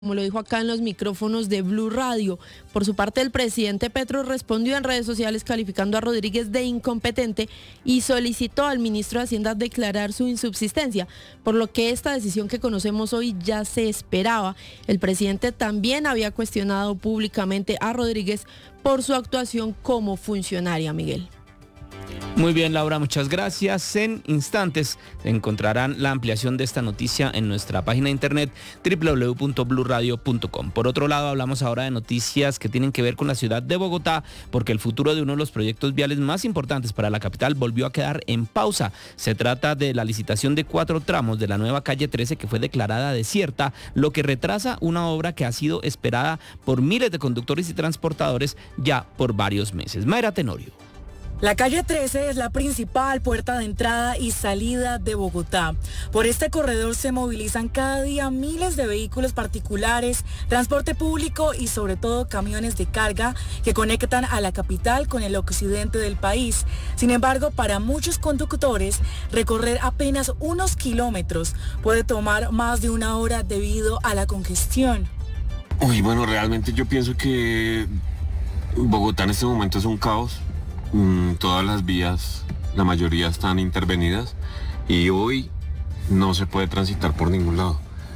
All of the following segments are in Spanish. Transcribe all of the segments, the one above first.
como lo dijo acá en los micrófonos de Blue Radio. Por su parte, el presidente Petro respondió en redes sociales calificando a Rodríguez de incompetente y solicitó al ministro de Hacienda declarar su insubsistencia, por lo que esta decisión que conocemos hoy ya se esperaba. El presidente también había cuestionado públicamente a Rodríguez por su actuación como funcionaria, Miguel. Muy bien, Laura, muchas gracias. En instantes encontrarán la ampliación de esta noticia en nuestra página de internet www.bluradio.com. Por otro lado, hablamos ahora de noticias que tienen que ver con la ciudad de Bogotá, porque el futuro de uno de los proyectos viales más importantes para la capital volvió a quedar en pausa. Se trata de la licitación de 4 tramos de la nueva calle 13 que fue declarada desierta, lo que retrasa una obra que ha sido esperada por miles de conductores y transportadores ya por varios meses. Mayra Tenorio. La calle 13 es la principal puerta de entrada y salida de Bogotá. Por este corredor se movilizan cada día miles de vehículos particulares, transporte público y sobre todo camiones de carga que conectan a la capital con el occidente del país. Sin embargo, para muchos conductores, recorrer apenas unos kilómetros puede tomar más de una hora debido a la congestión. Bueno, realmente yo pienso que Bogotá en este momento es un caos. Todas las vías, la mayoría están intervenidas y hoy no se puede transitar por ningún lado.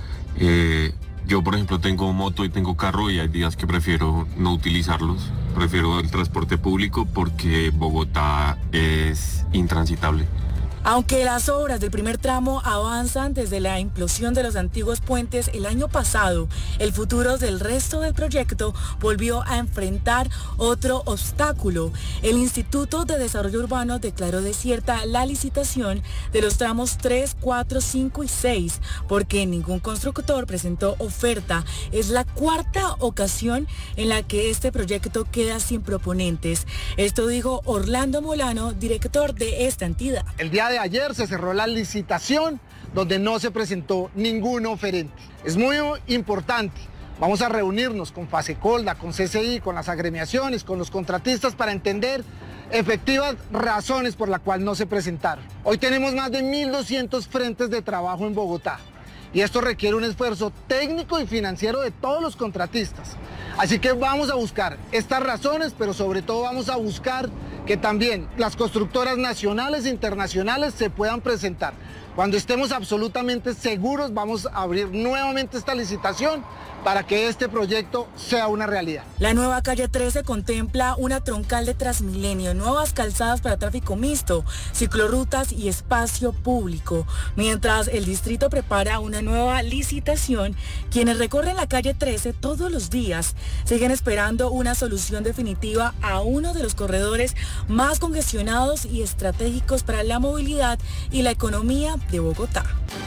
Yo, por ejemplo, tengo moto y tengo carro y hay días que prefiero no utilizarlos. Prefiero el transporte público porque Bogotá es intransitable. Aunque las obras del primer tramo avanzan desde la implosión de los antiguos puentes el año pasado, el futuro del resto del proyecto volvió a enfrentar otro obstáculo. El Instituto de Desarrollo Urbano declaró desierta la licitación de los tramos 3, 4, 5 y 6, porque ningún constructor presentó oferta. Es la cuarta ocasión en la que este proyecto queda sin proponentes. Esto dijo Orlando Molano, director de esta entidad. El día de ayer se cerró la licitación donde no se presentó ningún oferente. Es muy importante. Vamos a reunirnos con Fasecolda, con CCI, con las agremiaciones, con los contratistas para entender efectivas razones por las cuales no se presentaron. Hoy tenemos más de 1.200 frentes de trabajo en Bogotá y esto requiere un esfuerzo técnico y financiero de todos los contratistas. Así que vamos a buscar estas razones, pero sobre todo vamos a buscar que también las constructoras nacionales e internacionales se puedan presentar. Cuando estemos absolutamente seguros, vamos a abrir nuevamente esta licitación para que este proyecto sea una realidad. La nueva calle 13 contempla una troncal de Transmilenio, nuevas calzadas para tráfico mixto, ciclorrutas y espacio público. Mientras el distrito prepara una nueva licitación, quienes recorren la calle 13 todos los días siguen esperando una solución definitiva a uno de los corredores más congestionados y estratégicos para la movilidad y la economía de Bogotá.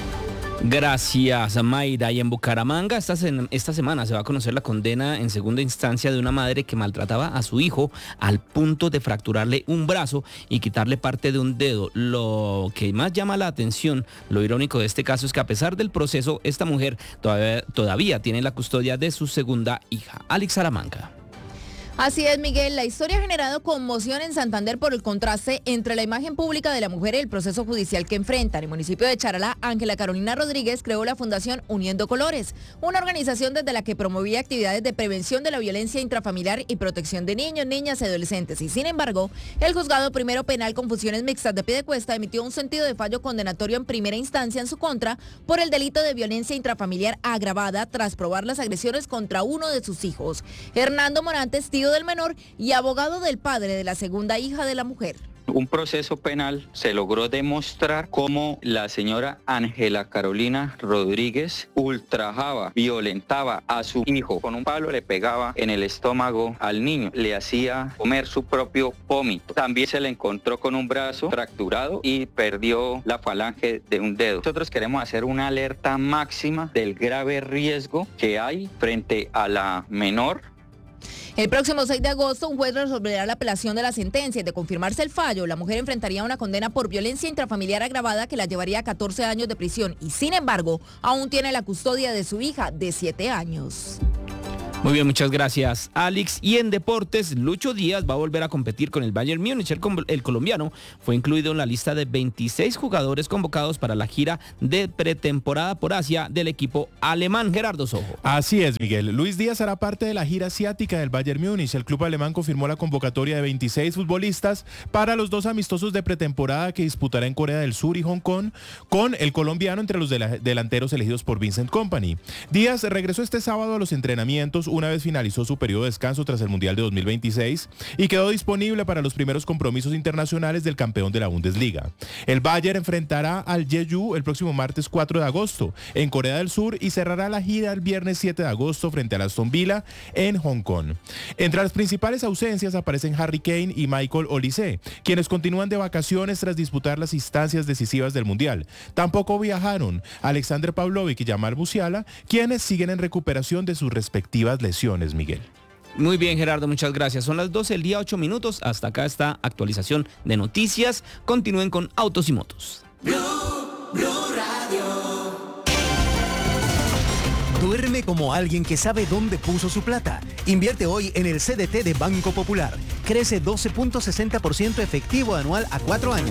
Gracias, Mayra. Y en Bucaramanga esta semana se va a conocer la condena en segunda instancia de una madre que maltrataba a su hijo al punto de fracturarle un brazo y quitarle parte de un dedo. Lo que más llama la atención, lo irónico de este caso, es que a pesar del proceso, esta mujer todavía tiene la custodia de su segunda hija. Alex Salamanca. Así es, Miguel. La historia ha generado conmoción en Santander por el contraste entre la imagen pública de la mujer y el proceso judicial que enfrenta. En el municipio de Charalá, Ángela Carolina Rodríguez creó la Fundación Uniendo Colores, una organización desde la que promovía actividades de prevención de la violencia intrafamiliar y protección de niños, niñas y adolescentes. Y sin embargo, el juzgado primero penal con funciones mixtas de Piedecuesta emitió un sentido de fallo condenatorio en primera instancia en su contra por el delito de violencia intrafamiliar agravada tras probar las agresiones contra uno de sus hijos. Hernando Morantes, tío del menor y abogado del padre de la segunda hija de la mujer. Un proceso penal se logró demostrar cómo la señora Ángela Carolina Rodríguez ultrajaba, violentaba a su hijo. Con un palo le pegaba en el estómago al niño, le hacía comer su propio vómito. También se le encontró con un brazo fracturado y perdió la falange de un dedo. Nosotros queremos hacer una alerta máxima del grave riesgo que hay frente a la menor. El próximo 6 de agosto, un juez resolverá la apelación de la sentencia y de confirmarse el fallo, la mujer enfrentaría una condena por violencia intrafamiliar agravada que la llevaría a 14 años de prisión y, sin embargo, aún tiene la custodia de su hija de 7 años. Muy bien, muchas gracias, Alex. Y en deportes, Lucho Díaz va a volver a competir con el Bayern Múnich. El colombiano fue incluido en la lista de 26 jugadores convocados para la gira de pretemporada por Asia del equipo alemán. Gerardo Sojo. Así es, Miguel. Luis Díaz hará parte de la gira asiática del Bayern Múnich. El club alemán confirmó la convocatoria de 26 futbolistas para los 2 amistosos de pretemporada que disputará en Corea del Sur y Hong Kong, con el colombiano entre los delanteros elegidos por Vincent Kompany. Díaz regresó este sábado a los entrenamientos una vez finalizó su periodo de descanso tras el Mundial de 2026 y quedó disponible para los primeros compromisos internacionales del campeón de la Bundesliga. El Bayern enfrentará al Jeju el próximo martes 4 de agosto en Corea del Sur y cerrará la gira el viernes 7 de agosto frente al Aston Villa en Hong Kong. Entre las principales ausencias aparecen Harry Kane y Michael Olise, quienes continúan de vacaciones tras disputar las instancias decisivas del Mundial. Tampoco viajaron Alexander Pavlovic y Jamal Musiala, quienes siguen en recuperación de sus respectivas lesiones, Miguel. Muy bien, Gerardo, muchas gracias. Son las 12 del día, 8 minutos. Hasta acá esta actualización de noticias. Continúen con Autos y Motos. Blue Radio. Duerme como alguien que sabe dónde puso su plata. Invierte hoy en el CDT de Banco Popular. Crece 12.60% efectivo anual a 4 años.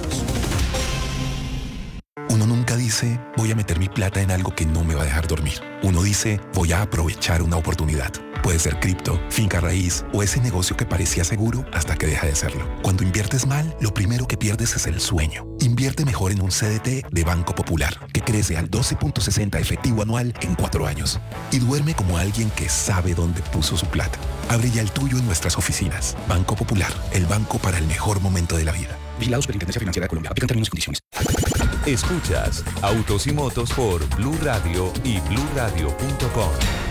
Uno nunca dice, voy a meter mi plata en algo que no me va a dejar dormir. Uno dice, voy a aprovechar una oportunidad. Puede ser cripto, finca raíz o ese negocio que parecía seguro hasta que deja de serlo. Cuando inviertes mal, lo primero que pierdes es el sueño. Invierte mejor en un CDT de Banco Popular, que crece al 12.60 efectivo anual en 4 años. Y duerme como alguien que sabe dónde puso su plata. Abre ya el tuyo en nuestras oficinas. Banco Popular, el banco para el mejor momento de la vida. Vigilado Superintendencia Financiera de Colombia. Aplican términos y condiciones. Escuchas Autos y Motos por Blue Radio y bluradio.com.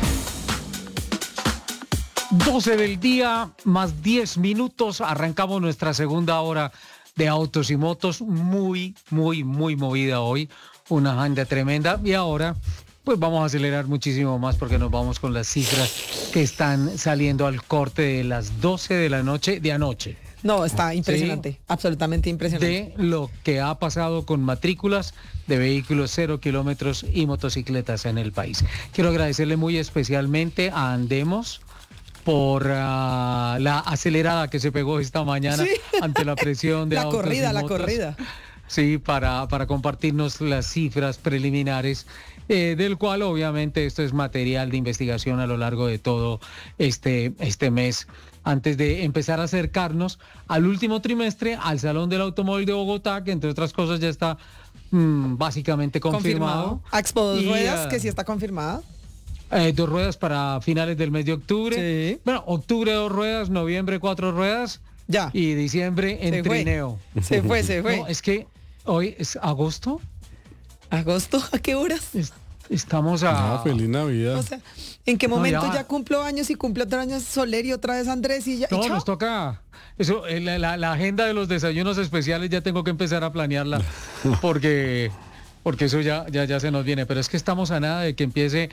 12 del día, más 10 minutos. Arrancamos nuestra segunda hora de Autos y Motos. Muy movida hoy. Una agenda tremenda. Y ahora, pues vamos a acelerar muchísimo más porque nos vamos con las cifras que están saliendo al corte de las 12 de la noche de anoche. No, está impresionante, sí, absolutamente impresionante. De lo que ha pasado con matrículas de vehículos 0 kilómetros y motocicletas en el país. Quiero agradecerle muy especialmente a Andemos por la acelerada que se pegó esta mañana, sí, ante la presión de la corrida. Sí, para compartirnos las cifras preliminares, del cual obviamente esto es material de investigación a lo largo de todo este mes, antes de empezar a acercarnos al último trimestre, al Salón del Automóvil de Bogotá, que entre otras cosas ya está básicamente confirmado. Expo 2 Ruedas, que sí está confirmada. 2 ruedas para finales del mes de octubre. Sí. Bueno, octubre 2 ruedas, noviembre 4 ruedas. Ya. Y diciembre en trineo. Se fue. No, es que hoy es agosto. ¿Agosto? ¿A qué horas? Estamos a... feliz Navidad. O sea, ¿en qué momento ya cumplo años y cumple otro año Soler y otra vez Andrés y ya? No, nos toca... Eso, la agenda de los desayunos especiales ya tengo que empezar a planearla porque eso ya se nos viene. Pero es que estamos a nada de que empiece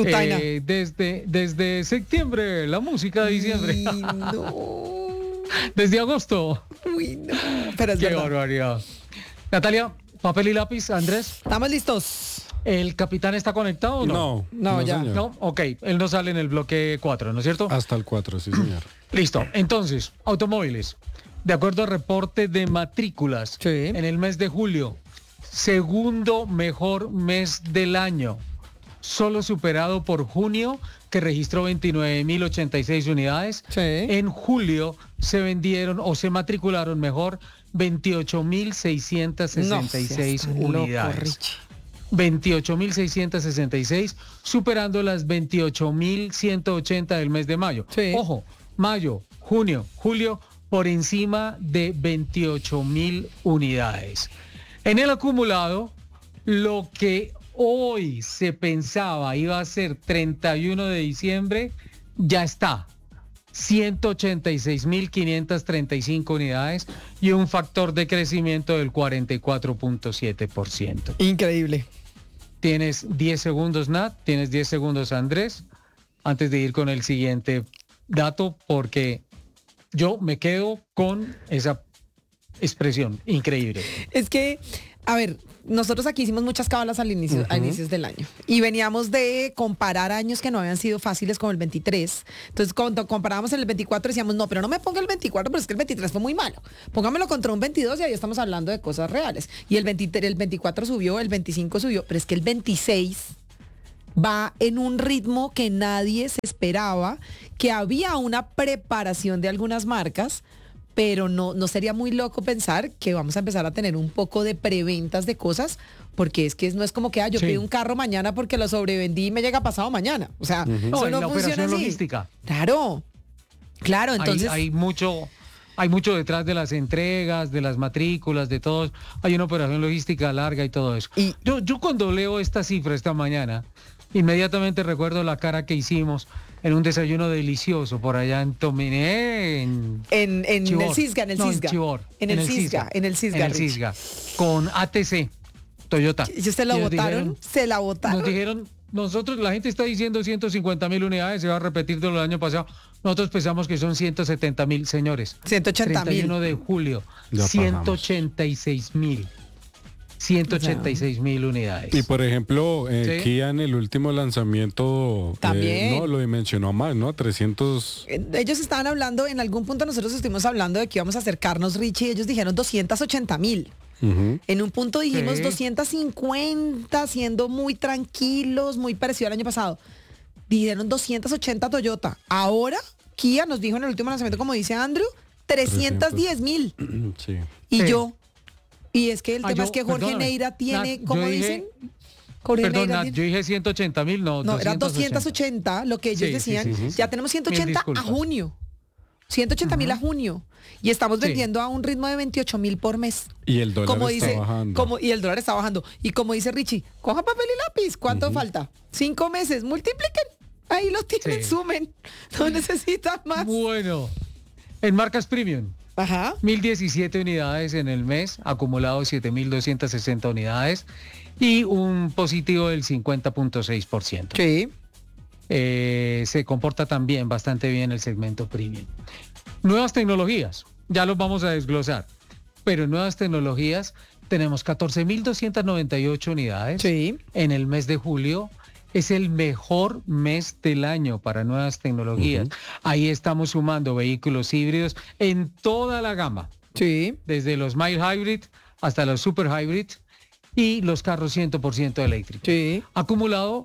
desde septiembre, la música de diciembre. No. Desde agosto. Uy, no. Pero es qué verdad. barbaridad. Natalia, papel y lápiz, Andrés. Estamos listos. ¿El capitán está conectado o no? No, ya. Señor. No, ok. Él no sale en el bloque 4, ¿no es cierto? Hasta el 4, sí, señor. Listo. Entonces, automóviles. De acuerdo al reporte de matrículas, sí, en el mes de julio, segundo mejor mes del año, solo superado por junio, que registró 29.086 unidades. Sí. En julio se vendieron o se matricularon mejor 28.666 unidades. 28.666, superando las 28.180 del mes de mayo. Sí. Ojo, mayo, junio, julio, por encima de 28.000 unidades. En el acumulado, lo que hoy se pensaba iba a ser 31 de diciembre, ya está. 186.535 unidades y un factor de crecimiento del 44.7%. Increíble. Tienes 10 segundos, Nat, tienes 10 segundos, Andrés, antes de ir con el siguiente dato, porque yo me quedo con esa expresión increíble. Es que A ver, nosotros aquí hicimos muchas cábalas a inicios del año y veníamos de comparar años que no habían sido fáciles con el 23. Entonces, cuando comparábamos en el 24 decíamos, no, pero no me ponga el 24, pero es que el 23 fue muy malo. Póngamelo contra un 22 y ahí estamos hablando de cosas reales. Y el 24 subió, el 25 subió, pero es que el 26 va en un ritmo que nadie se esperaba, que había una preparación de algunas marcas, pero no sería muy loco pensar que vamos a empezar a tener un poco de preventas de cosas, porque es que no es como que yo pido un carro mañana porque lo sobrevendí y me llega pasado mañana. O sea, eso no la funciona así. Logística. Claro, entonces... Hay mucho detrás de las entregas, de las matrículas, de todo. Hay una operación logística larga y todo eso. Y yo cuando leo esta cifra esta mañana, inmediatamente recuerdo la cara que hicimos en un desayuno delicioso por allá en Tominé, en el Cisga, en el Cisga. En el Cisga, con ATC, Toyota. ¿Y usted la votaron? ¿Se la votaron? Nos dijeron, nosotros, la gente está diciendo 150.000 unidades, se va a repetir de lo del año pasado. Nosotros pensamos que son 170.000, señores. 180.000. 31 de julio, 186.000. 186.000 unidades. Y por ejemplo, ¿sí? Kia en el último lanzamiento también lo dimensionó más, ¿no? 300. Ellos estaban hablando, en algún punto nosotros estuvimos hablando de que íbamos a acercarnos, Richie, y ellos dijeron 280.000. En un punto dijimos 250, siendo muy tranquilos, muy parecido al año pasado. Dijeron 280 Toyota. Ahora, Kia nos dijo en el último lanzamiento, como dice Andrew, 310.000. Sí. Y es que el tema es que Jorge Neira tiene, ¿cómo dicen? Yo dije 180.000, no, era 280, lo que ellos decían. Sí. Ya tenemos 180 a junio. 180.000 a junio. Y estamos vendiendo a un ritmo de 28.000 por mes. Y el dólar está bajando. Y el dólar está bajando. Y como dice Richie, coja papel y lápiz. ¿Cuánto falta? 5 meses. Multipliquen. Ahí lo tienen, sumen. No necesitan más. Bueno, en marcas premium. 1.017 unidades en el mes, acumulado 7.260 unidades y un positivo del 50.6%. Sí. Se comporta también bastante bien el segmento premium. Nuevas tecnologías, ya los vamos a desglosar, pero en nuevas tecnologías tenemos 14.298 unidades en el mes de julio. Es el mejor mes del año para nuevas tecnologías. Ahí estamos sumando vehículos híbridos en toda la gama. Sí. Desde los mild hybrid hasta los super hybrid y los carros 100% eléctricos. Sí. Acumulado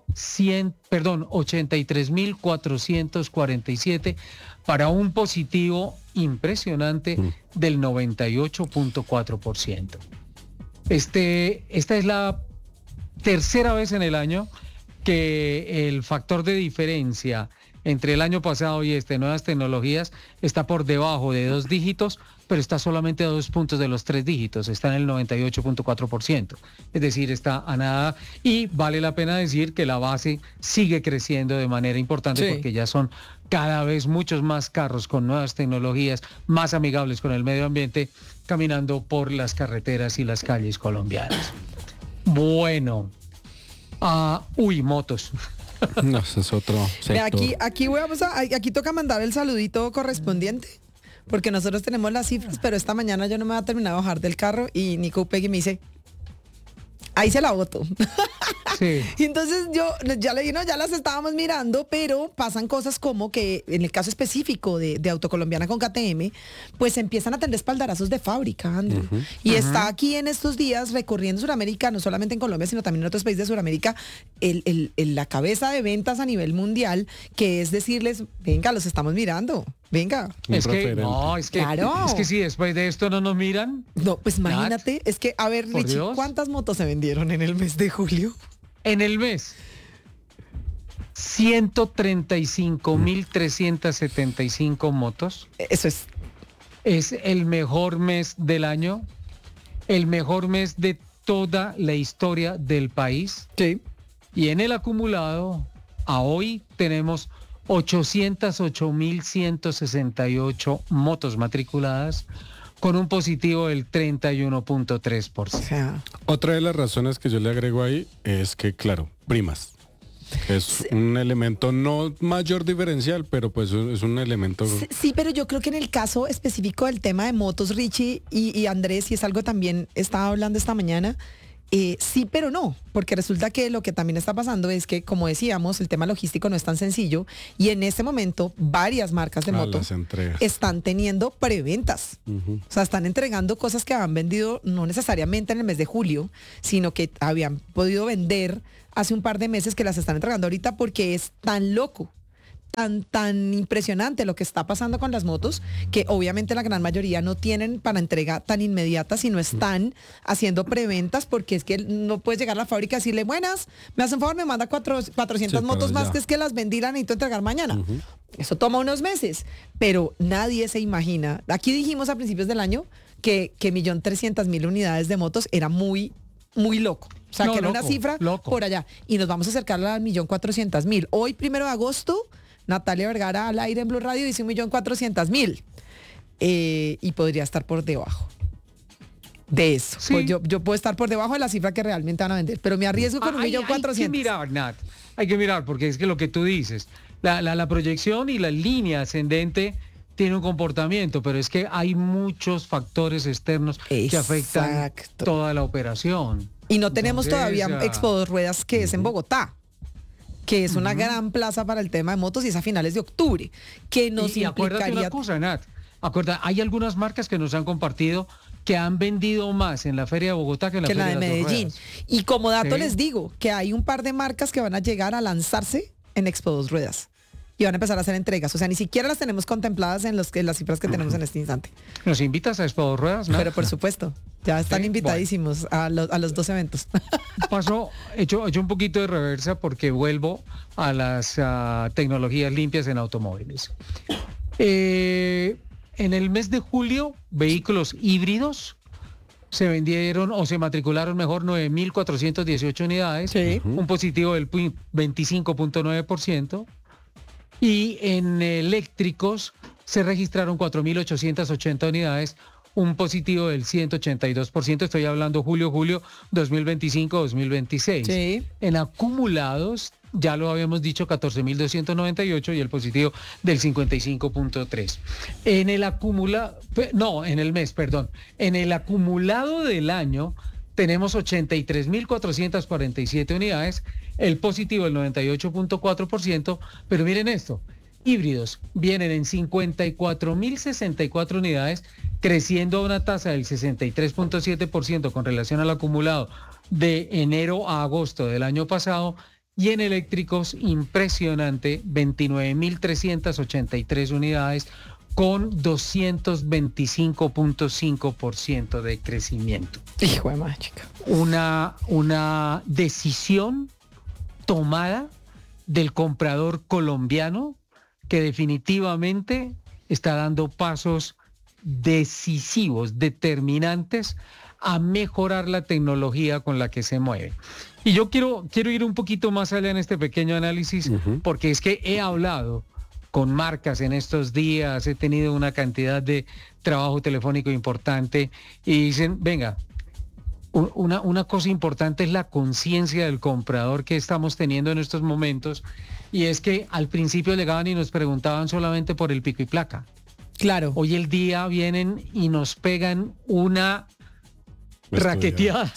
83.447 para un positivo impresionante del 98.4%. Esta es la tercera vez en el año que el factor de diferencia entre el año pasado y nuevas tecnologías está por debajo de 2 dígitos, pero está solamente a 2 puntos de los 3 dígitos, está en el 98.4%. Es decir, está a nada y vale la pena decir que la base sigue creciendo de manera importante porque ya son cada vez muchos más carros con nuevas tecnologías, más amigables con el medio ambiente, caminando por las carreteras y las calles colombianas. Bueno. Motos. No, ese es otro sector. Aquí toca mandar el saludito correspondiente, porque nosotros tenemos las cifras, pero esta mañana yo no me voy a terminar de bajar del carro y Nico Peggy me dice, ahí se la voto. Sí. Y entonces yo ya le dije, ya las estábamos mirando, pero pasan cosas como que en el caso específico de Autocolombiana con KTM, pues empiezan a tener espaldarazos de fábrica, Andrew. Y está aquí en estos días recorriendo Sudamérica, no solamente en Colombia, sino también en otros países de Sudamérica, la cabeza de ventas a nivel mundial, que es decirles, venga, los estamos mirando. Venga. Es que si después de esto no nos miran. No, pues imagínate, es que, a ver, Richie, ¿cuántas motos se vendieron en el mes de julio? En el mes, 135.375 motos. Eso es. Es el mejor mes del año, el mejor mes de toda la historia del país. Sí. Y en el acumulado, a hoy tenemos 808.168 motos matriculadas con un positivo del 31.3%. Otra de las razones que yo le agrego ahí es que, claro, primas. Es un elemento no mayor diferencial, pero pues es un elemento... Sí, pero yo creo que en el caso específico del tema de motos, Richie y Andrés, y es algo también estaba hablando esta mañana, sí, pero no, porque resulta que lo que también está pasando es que, como decíamos, el tema logístico no es tan sencillo y en este momento varias marcas de motos están teniendo preventas. O sea, están entregando cosas que han vendido no necesariamente en el mes de julio, sino que habían podido vender hace un par de meses, que las están entregando ahorita porque es tan loco. Tan impresionante lo que está pasando con las motos, que obviamente la gran mayoría no tienen para entrega tan inmediata, sino están haciendo preventas, porque es que no puedes llegar a la fábrica y decirle, buenas, me hacen favor, me manda 400 motos más, que es que las vendí, las necesito entregar mañana. Eso toma unos meses, pero nadie se imagina. Aquí dijimos a principios del año que 1.300.000 unidades de motos era muy loco. O sea, que era una cifra por allá. Y nos vamos a acercar a 1.400.000. Hoy, 1 de agosto, Natalia Vergara al aire en Blue Radio dice 1.400.000. Y podría estar por debajo de eso. Sí. Pues yo puedo estar por debajo de la cifra que realmente van a vender, pero me arriesgo con 1.400.000. Hay que mirar, Nat. Hay que mirar, porque es que lo que tú dices, la proyección y la línea ascendente tiene un comportamiento, pero es que hay muchos factores externos que afectan toda la operación. Y no tenemos todavía Expo 2 Ruedas, que es en Bogotá, que es una gran plaza para el tema de motos, y es a finales de octubre, que nos y implicaría... acuérdate una cosa, Nat, hay algunas marcas que nos han compartido que han vendido más en la Feria de Bogotá que en la Feria de Medellín. Y como dato les digo que hay un par de marcas que van a llegar a lanzarse en Expo 2 Ruedas y van a empezar a hacer entregas. O sea, ni siquiera las tenemos contempladas en las cifras que tenemos en este instante. ¿Nos invitas a Expo 2 Ruedas? ¿No? Pero por supuesto, ya están invitadísimos a los 2 eventos. He hecho un poquito de reversa porque vuelvo a las tecnologías limpias en automóviles. En el mes de julio, vehículos híbridos se vendieron o se matricularon mejor 9.418 unidades, un positivo del 25.9%. Y en eléctricos se registraron 4.880 unidades, un positivo del 182%. Estoy hablando julio 2025-2026. Sí. En acumulados, ya lo habíamos dicho, 14.298 y el positivo del 55.3. En el acumulado del año tenemos 83.447 unidades, el positivo del 98.4%, pero miren esto, híbridos vienen en 54.064 unidades, creciendo a una tasa del 63.7% con relación al acumulado de enero a agosto del año pasado, y en eléctricos, impresionante, 29.383 unidades con 225.5% de crecimiento. Hijo de mágica. Una decisión tomada del comprador colombiano que definitivamente está dando pasos decisivos, determinantes a mejorar la tecnología con la que se mueve. Y yo quiero ir un poquito más allá en este pequeño análisis, porque es que he hablado con marcas en estos días, he tenido una cantidad de trabajo telefónico importante y dicen, venga, una cosa importante es la conciencia del comprador que estamos teniendo en estos momentos, y es que al principio llegaban y nos preguntaban solamente por el pico y placa. Claro. Hoy el día vienen y nos pegan una raqueteada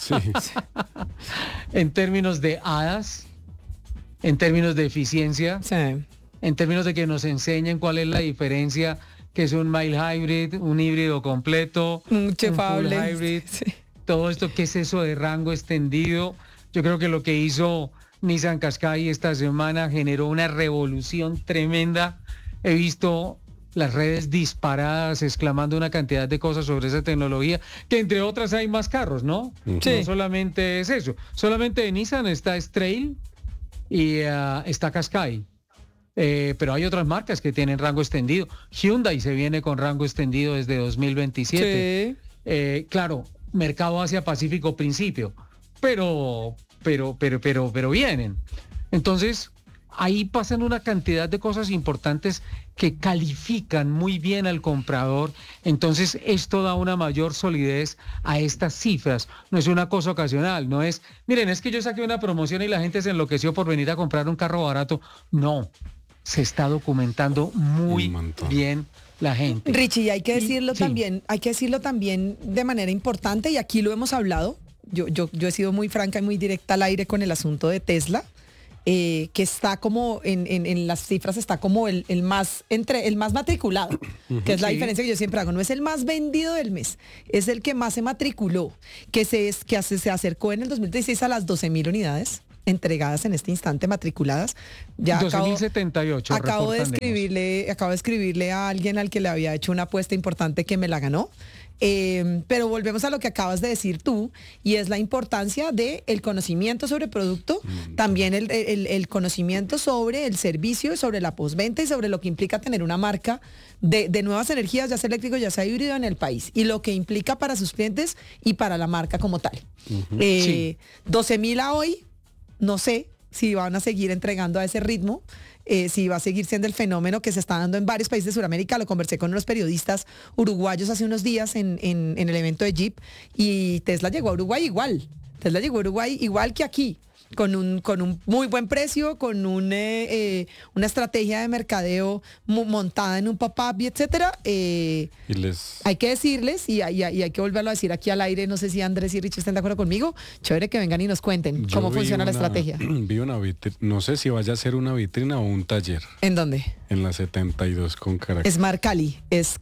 en términos de hadas, en términos de eficiencia, en términos de que nos enseñen cuál es la diferencia, que es un mild hybrid, un híbrido completo, un full hybrid, todo esto, qué es eso de rango extendido. Yo creo que lo que hizo Nissan Qashqai esta semana generó una revolución tremenda. He visto las redes disparadas exclamando una cantidad de cosas sobre esa tecnología, que entre otras hay más carros, ¿no? Sí. No solamente es eso. Solamente de Nissan está Strail y está Qashqai. Pero hay otras marcas que tienen rango extendido. Hyundai se viene con rango extendido desde 2027. Sí. Claro, mercado Asia-Pacífico principio, pero vienen. Entonces, ahí pasan una cantidad de cosas importantes que califican muy bien al comprador. Entonces esto da una mayor solidez a estas cifras. No es una cosa ocasional, no es, miren, es que yo saqué una promoción y la gente se enloqueció por venir a comprar un carro barato. No, se está documentando muy bien la gente. Richie, y hay que decirlo también, de manera importante, y aquí lo hemos hablado. Yo he sido muy franca y muy directa al aire con el asunto de Tesla. Que está como en las cifras, está como el más matriculado, que es la diferencia que yo siempre hago. No es el más vendido del mes, es el que más se matriculó, que se acercó en el 2016 a las 12.000 unidades entregadas en este instante, matriculadas. Ya 12.078. Acabo de escribirle a alguien al que le había hecho una apuesta importante que me la ganó. Pero volvemos a lo que acabas de decir tú, y es la importancia del conocimiento sobre el producto, también el conocimiento sobre el servicio, sobre la postventa y sobre lo que implica tener una marca de nuevas energías, ya sea eléctrico, ya sea híbrido en el país, y lo que implica para sus clientes y para la marca como tal. 12.000 a hoy, no sé si van a seguir entregando a ese ritmo. Si va a seguir siendo el fenómeno que se está dando en varios países de Sudamérica. Lo conversé con unos periodistas uruguayos hace unos días en el evento de Jeep, y Tesla llegó a Uruguay igual. Tesla llegó a Uruguay igual que aquí, con un muy buen precio, con una estrategia de mercadeo montada en un pop-up, etcétera. Hay que decirles, y hay que volverlo a decir aquí al aire, no sé si Andrés y Richie estén de acuerdo conmigo, chévere que vengan y nos cuenten cómo funciona la estrategia. Vi una vitrina, no sé si vaya a ser una vitrina o un taller. ¿En dónde? En la 72 con Caracas. Smart Cali, es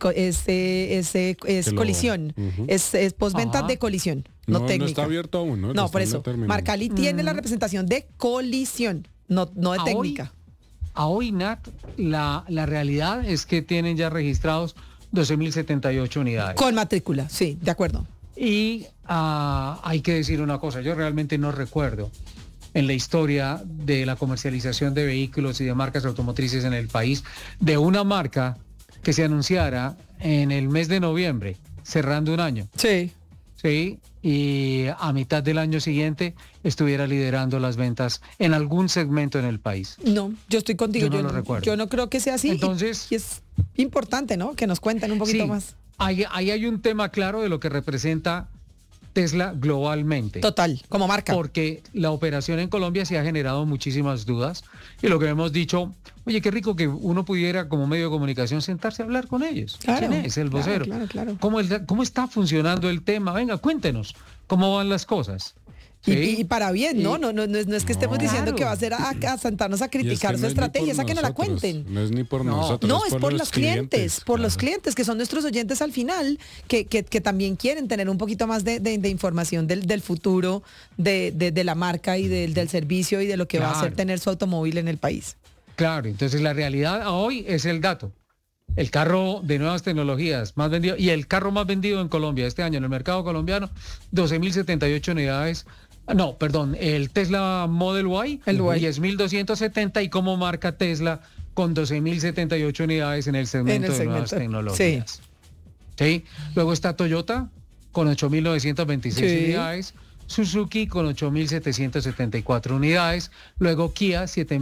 colisión, es postventa de colisión. No técnica. No está abierto aún, ¿no? No, por eso. Marcali tiene la representación de colisión, no de técnica. Hoy, Nat, la realidad es que tienen ya registrados 12.078 unidades. Con matrícula, sí, de acuerdo. Y hay que decir una cosa, yo realmente no recuerdo en la historia de la comercialización de vehículos y de marcas automotrices en el país, de una marca que se anunciara en el mes de noviembre, cerrando un año. Sí. Sí, y a mitad del año siguiente estuviera liderando las ventas en algún segmento en el país. No, yo estoy contigo. Yo no lo recuerdo. Yo no creo que sea así. Entonces, y es importante, ¿no? Que nos cuenten un poquito más. Ahí hay un tema claro de lo que representa Tesla globalmente. Total, como marca. Porque la operación en Colombia se ha generado muchísimas dudas, y lo que hemos dicho, oye, qué rico que uno pudiera como medio de comunicación sentarse a hablar con ellos. Claro, ¿quién es el vocero? Claro. ¿Cómo está funcionando el tema? Venga, cuéntenos cómo van las cosas. ¿Sí? Y para bien, ¿no? No es que estemos diciendo que va a ser a sentarnos a criticar su estrategia, esa que no la cuenten. No es ni por nosotros. No, es por los clientes, los clientes, que son nuestros oyentes al final, que también quieren tener un poquito más de información del futuro, de la marca y del servicio y de lo que va a hacer tener su automóvil en el país. Claro, entonces la realidad a hoy es el dato. El carro de nuevas tecnologías más vendido, y el carro más vendido en Colombia este año en el mercado colombiano, 12.078 unidades. No, perdón, el Tesla Model Y, 10.270, y como marca Tesla con 12.078 unidades en el segmento de nuevas tecnologías. Sí. Luego está Toyota con 8.926 unidades, Suzuki con 8.774 unidades, luego Kia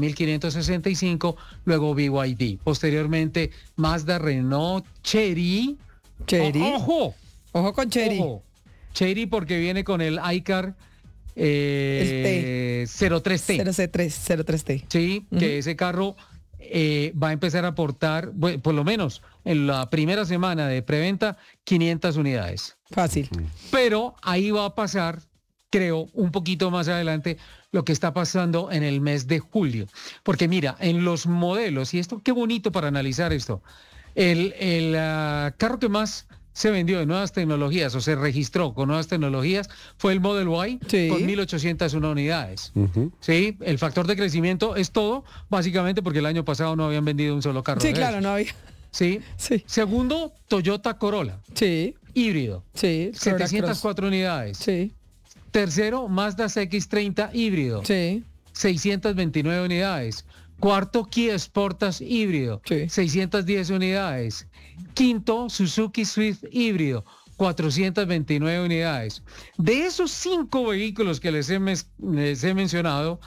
7.565, luego BYD. Posteriormente Mazda, Renault, Chery. ¡Ojo con Chery! Chery, porque viene con el iCar 03T. 03T. Sí, que ese carro va a empezar a aportar, por lo menos en la primera semana de preventa, 500 unidades. Fácil. Pero ahí va a pasar, creo, un poquito más adelante, lo que está pasando en el mes de julio. Porque mira, en los modelos, y esto, qué bonito para analizar esto, el carro que más se vendió de nuevas tecnologías o se registró con nuevas tecnologías fue el Model Y, con 1.801 unidades. Sí, el factor de crecimiento es todo, básicamente porque el año pasado no habían vendido un solo carro. Sí, claro, no había. Sí. Segundo, Toyota Corolla. Sí. Híbrido. Sí. 704 unidades. Sí. Tercero, Mazda CX-30 híbrido. Sí. 629 unidades. Cuarto, Kia Sportage híbrido, 610 unidades. Quinto, Suzuki Swift híbrido, 429 unidades. De esos 5 vehículos que les he mencionado,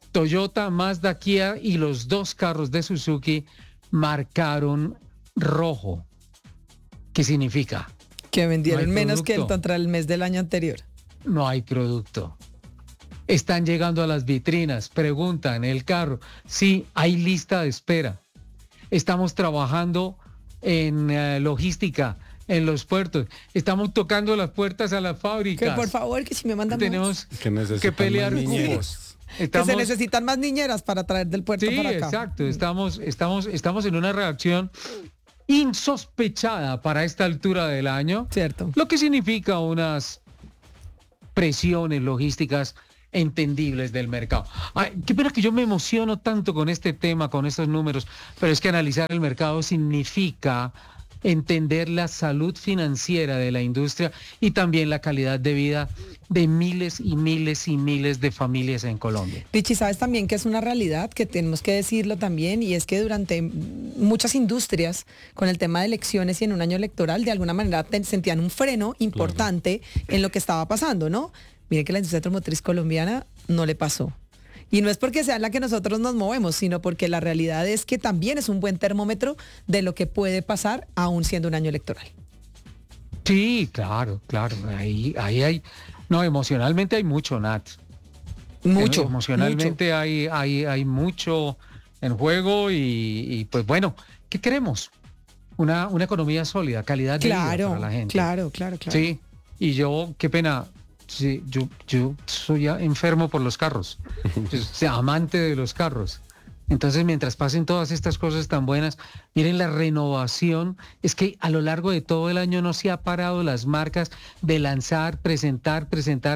Toyota, Mazda, Kia y los 2 carros de Suzuki marcaron rojo. ¿Qué significa? Que vendieron No hay menos que producto. contra el mes del año anterior. No hay producto. Están llegando a las vitrinas, preguntan el carro. Sí, hay lista de espera. Estamos trabajando en logística, en los puertos. Estamos tocando las puertas a las fábricas. Que por favor, que si me mandan Tenemos más. que pelear cupos. Que se necesitan más niñeras para traer del puerto para acá. Exacto. Estamos en una reacción insospechada para esta altura del año. Cierto. Lo que significa unas presiones logísticas entendibles del mercado. Ay, qué pena que yo me emociono tanto con este tema, con estos números, pero es que analizar el mercado significa entender la salud financiera de la industria y también la calidad de vida de miles y miles y miles de familias en Colombia. Richie, sabes también que es una realidad que tenemos que decirlo también, y es que durante muchas industrias, con el tema de elecciones y en un año electoral, de alguna manera sentían un freno importante en lo que estaba pasando, ¿no? Miren que la industria automotriz colombiana no le pasó. Y no es porque sea en la que nosotros nos movemos, sino porque la realidad es que también es un buen termómetro de lo que puede pasar aún siendo un año electoral. Sí, claro. Ahí hay... No, emocionalmente hay mucho, Nat. Mucho. Emocionalmente hay mucho en juego y pues bueno, ¿qué queremos? Una economía sólida, calidad de vida para la gente. Claro. Sí, y yo, qué pena... Sí, yo soy ya enfermo por los carros, amante de los carros. Entonces, mientras pasen todas estas cosas tan buenas, miren la renovación. Es que a lo largo de todo el año no se ha parado las marcas de lanzar, presentar.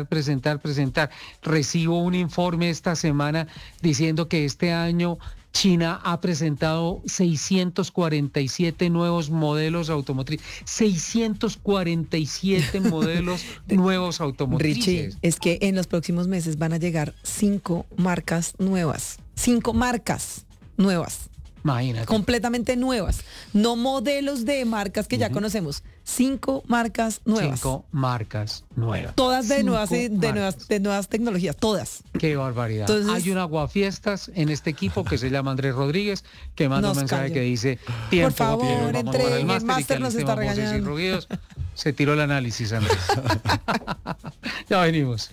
Recibo un informe esta semana diciendo que este año China ha presentado 647 nuevos modelos automotrices. 647 modelos nuevos automotrices. Richie, es que en los próximos meses van a llegar 5 marcas nuevas. 5 marcas nuevas. Imagínate. Completamente nuevas. No modelos de marcas que ya conocemos. 5 marcas nuevas. 5 marcas nuevas. Todas de nuevas tecnologías, todas. Qué barbaridad. Entonces, hay un aguafiestas en este equipo que se llama Andrés Rodríguez, que manda un mensaje que dice: tiempo, por favor, vamos para el máster, nos está regañando. Y ruidos. Se tiró el análisis, Andrés. Ya venimos.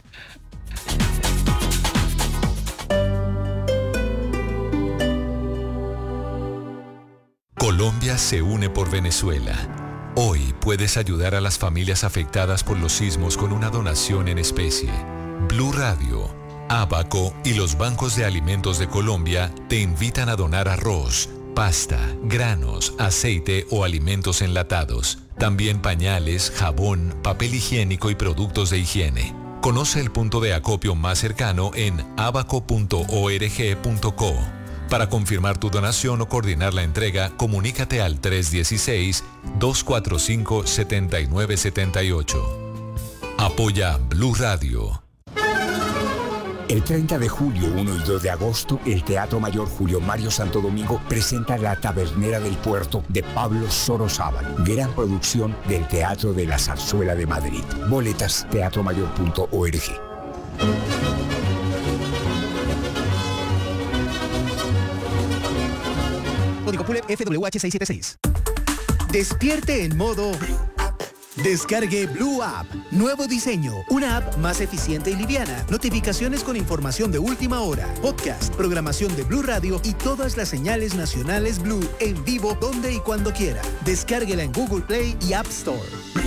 Colombia se une por Venezuela. Hoy puedes ayudar a las familias afectadas por los sismos con una donación en especie. Blue Radio, Abaco y los bancos de alimentos de Colombia te invitan a donar arroz, pasta, granos, aceite o alimentos enlatados. También pañales, jabón, papel higiénico y productos de higiene. Conoce el punto de acopio más cercano en abaco.org.co. Para confirmar tu donación o coordinar la entrega, comunícate al 316-245-7978. Apoya Blue Radio. El 30 de julio, 1 y 2 de agosto, el Teatro Mayor Julio Mario Santo Domingo presenta La Tabernera del Puerto de Pablo Sorozábal, gran producción del Teatro de la Zarzuela de Madrid. Boletas, teatromayor.org. Código PULEP FWH676. Despierte en modo... Descargue Blue App. Nuevo diseño. Una app más eficiente y liviana. Notificaciones con información de última hora. Podcast, programación de Blue Radio y todas las señales nacionales Blue en vivo donde y cuando quiera. Descárguela en Google Play y App Store.